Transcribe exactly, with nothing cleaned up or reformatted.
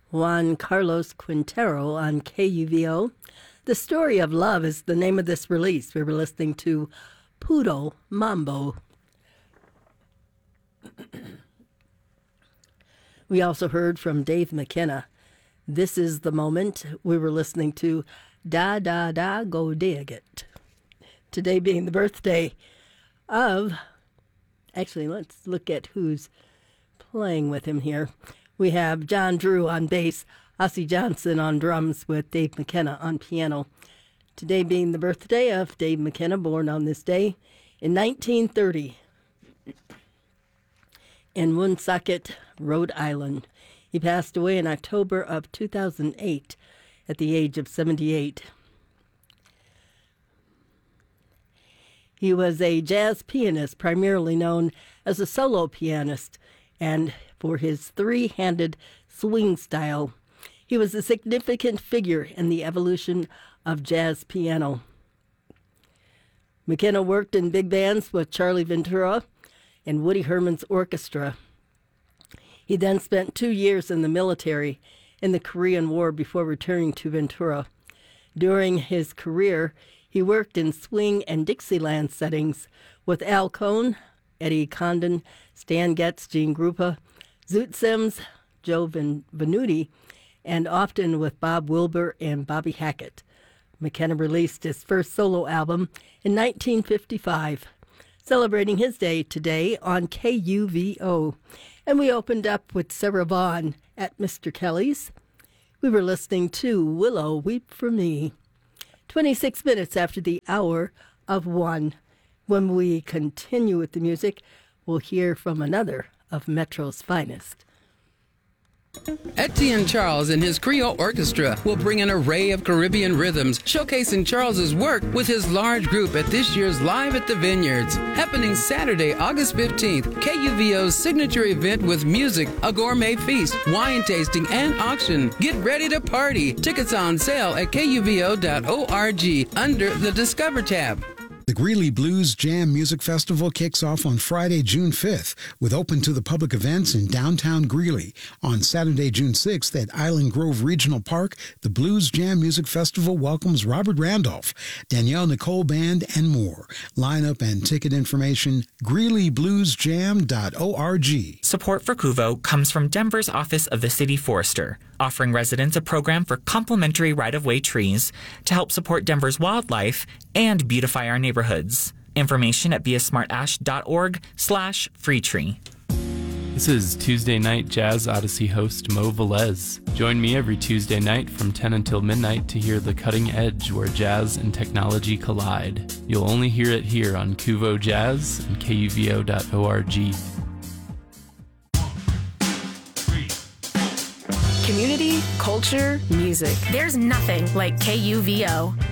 Juan Carlos Quintero on K U V O. The Story of Love is the name of this release. We were listening to Puro Mambo. We also heard from Dave McKenna. This is the Moment. We were listening to Da Da Da Go Dig It. Today being the birthday of, actually let's look at who's playing with him here. We have John Drew on bass, Ossie Johnson on drums with Dave McKenna on piano. Today being the birthday of Dave McKenna, born on this day in nineteen thirty in Woonsocket, Rhode Island. He passed away in October of two thousand eight at the age of seventy-eight. He was a jazz pianist, primarily known as a solo pianist, and for his three-handed swing style. He was a significant figure in the evolution of jazz piano. McKenna worked in big bands with Charlie Ventura and Woody Herman's orchestra. He then spent two years in the military in the Korean War before returning to Ventura. During his career, he worked in swing and Dixieland settings with Al Cohn, Eddie Condon, Stan Getz, Gene Krupa, Zoot Sims, Joe Vin- Venuti, and often with Bob Wilber and Bobby Hackett. McKenna released his first solo album in nineteen fifty-five, celebrating his day today on K U V O. And we opened up with Sarah Vaughan at Mister Kelly's. We were listening to Willow Weep for Me. twenty-six minutes after the hour of one. When we continue with the music, we'll hear from another of Metro's finest. Etienne Charles and his Creole Orchestra will bring an array of Caribbean rhythms, showcasing Charles's work with his large group at this year's Live at the Vineyards, happening Saturday, August fifteenth. K U V O's signature event with music, a gourmet feast, wine tasting, and auction. Get ready to party. Tickets on sale at K U V O dot org under the Discover tab. The Greeley Blues Jam Music Festival kicks off on Friday, June fifth, with open to the public events in downtown Greeley. On Saturday, June sixth, at Island Grove Regional Park, the Blues Jam Music Festival welcomes Robert Randolph, Danielle Nicole Band, and more. Lineup and ticket information, greeley blues jam dot org. Support for Kuvo comes from Denver's Office of the City Forester, offering residents a program for complimentary right-of-way trees to help support Denver's wildlife and beautify our neighborhoods. Information at beasmartash.org slash free tree. This is Tuesday Night Jazz Odyssey host Mo Velez. Join me every Tuesday night from ten until midnight to hear the cutting edge where jazz and technology collide. You'll only hear it here on Kuvo Jazz and K U V O dot org. Community, culture, music. There's nothing like K U V O.